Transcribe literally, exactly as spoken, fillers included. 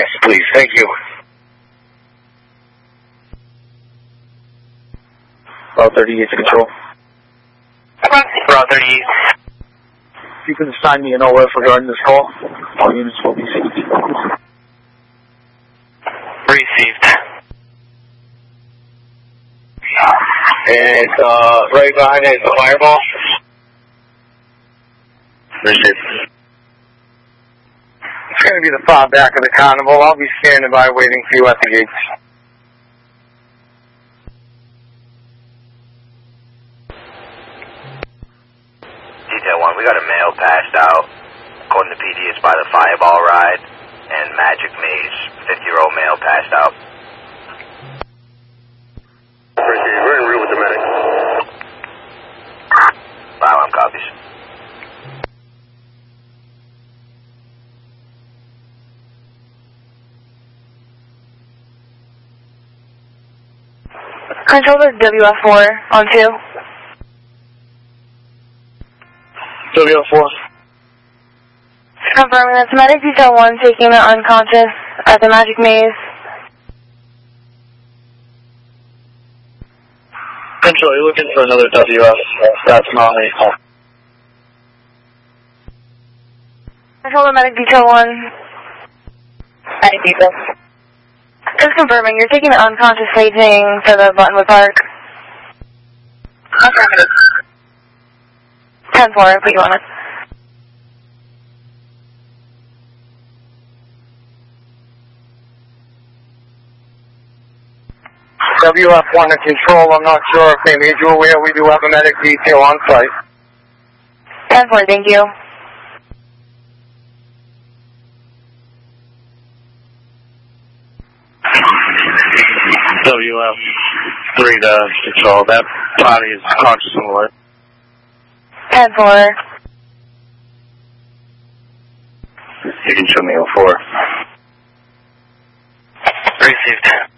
Yes, please. Thank you. Route thirty-eight to control. Route thirty-eight. If you can assign me an O F regarding this call, all units will be seized. Received. And uh, right behind it is the fireball. Received. It's going to be the far back of the carnival. I'll be standing by waiting for you at the gates. Detail one, we got a male passed out. According to P D, it's by the Fireball ride and Magic Maze. fifty-year-old male passed out. We're en route with the medic. Firearm copies. Controller W F four on two. W F four. Confirming that's medic detail one taking the unconscious at the Magic Maze. Control, you're looking for another W F. That's not a call. Controller medic detail one. Medic detail. Just confirming, you're taking the unconscious staging to the Buttonwood Park. Affirmative. ten four, put you on it. W F one to control, I'm not sure if they made you aware we do have a medic detail on site. ten four, thank you. W F three to control, that body is conscious and alert. ten four. You can show me oh four. Received.